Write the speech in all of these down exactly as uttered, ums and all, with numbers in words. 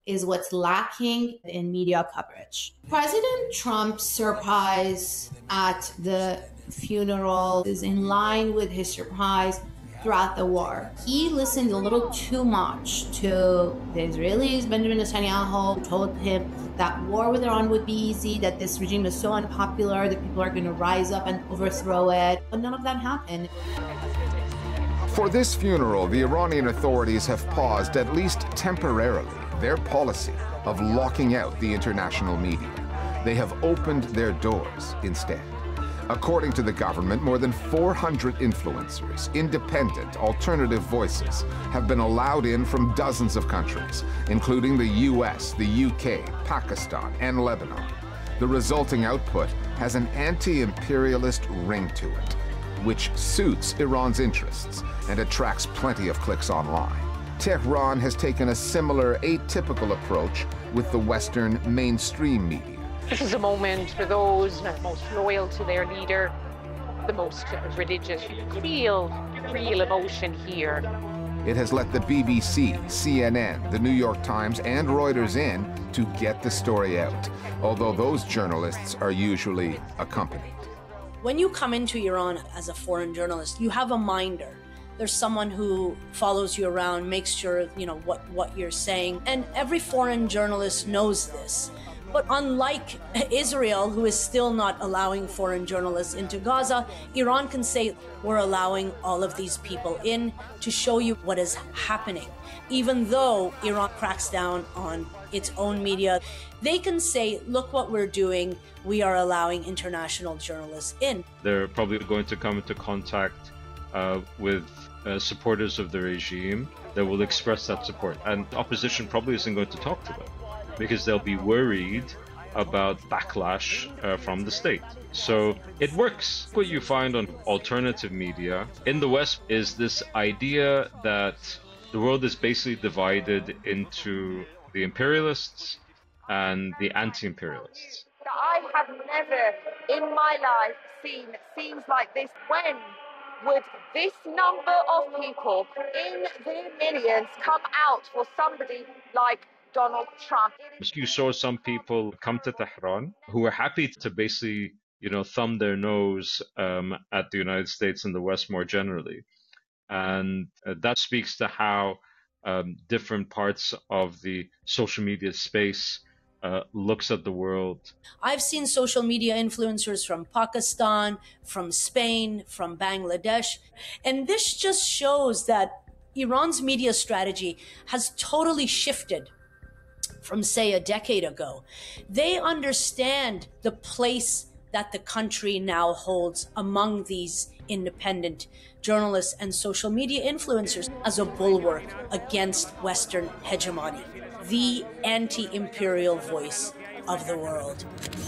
is what's lacking in media coverage. President Trump's surprise at the funeral is in line with his surprise throughout the war. He listened a little too much to the Israelis. Benjamin Netanyahu told him that war with Iran would be easy, that this regime is so unpopular, that people are going to rise up and overthrow it. But none of that happened. For this funeral, the Iranian authorities have paused, at least temporarily, their policy of locking out the international media. They have opened their doors instead. According to the government, more than four hundred influencers, independent, alternative voices, have been allowed in from dozens of countries, including the U S, the U K, Pakistan, and Lebanon. The resulting output has an anti-imperialist ring to it, which suits Iran's interests and attracts plenty of clicks online. Tehran has taken a similar atypical approach with the Western mainstream media. This is a moment for those most loyal to their leader, the most religious. You can feel real emotion here. It has let the B B C, C N N, the New York Times, and Reuters in to get the story out, although those journalists are usually accompanied. When you come into Iran as a foreign journalist, you have a minder. There's someone who follows you around, makes sure, you know, what, what you're saying. And every foreign journalist knows this. But unlike Israel, who is still not allowing foreign journalists into Gaza, Iran can say, we're allowing all of these people in to show you what is happening. Even though Iran cracks down on its own media, they can say, look what we're doing. We are allowing international journalists in. They're probably going to come into contact uh, with uh, supporters of the regime that will express that support. And opposition probably isn't going to talk to them, because they'll be worried about backlash uh, from the state. So it works. What you find on alternative media in the West is this idea that the world is basically divided into the imperialists and the anti-imperialists. I have never in my life seen scenes like this. When would this number of people in their millions come out for somebody like Donald Trump? You saw some people come to Tehran who were happy to basically, you know, thumb their nose um, at the United States and the West more generally. And uh, that speaks to how um, different parts of the social media space uh, looks at the world. I've seen social media influencers from Pakistan, from Spain, from Bangladesh. And this just shows that Iran's media strategy has totally shifted from, say, a decade ago. They understand the place that the country now holds among these independent journalists and social media influencers as a bulwark against Western hegemony, the anti-imperial voice of the world.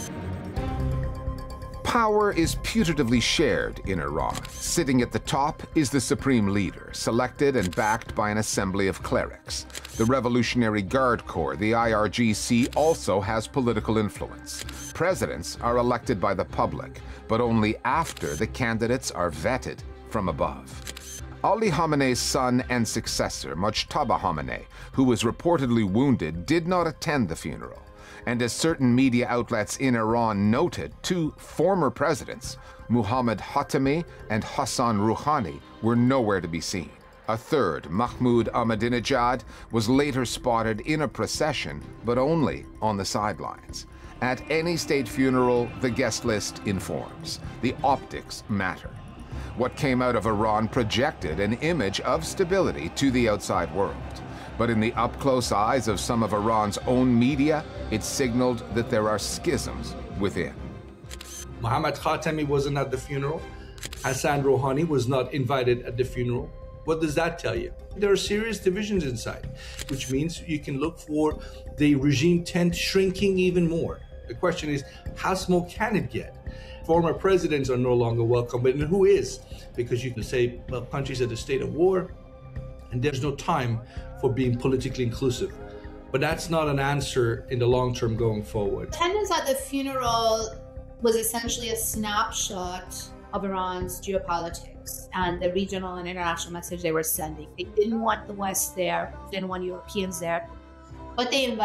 Power is putatively shared in Iran. Sitting at the top is the supreme leader, selected and backed by an assembly of clerics. The Revolutionary Guard Corps, the I R G C, also has political influence. Presidents are elected by the public, but only after the candidates are vetted from above. Ali Khamenei's son and successor, Mojtaba Khamenei, who was reportedly wounded, did not attend the funeral. And as certain media outlets in Iran noted, two former presidents, Mohammad Khatami and Hassan Rouhani, were nowhere to be seen. A third, Mahmoud Ahmadinejad, was later spotted in a procession, but only on the sidelines. At any state funeral, the guest list informs. The optics matter. What came out of Iran projected an image of stability to the outside world. But in the up-close eyes of some of Iran's own media, it signaled that there are schisms within. Mohammad Khatami wasn't at the funeral. Hassan Rouhani was not invited at the funeral. What does that tell you? There are serious divisions inside, which means you can look for the regime tent shrinking even more. The question is, how small can it get? Former presidents are no longer welcome, but who is? Because you can say, well, countries are in a state of war, and there's no time for being politically inclusive. But that's not an answer in the long term going forward. Attendance at the funeral was essentially a snapshot of Iran's geopolitics and the regional and international message they were sending. They didn't want the West there, didn't want Europeans there, but they invited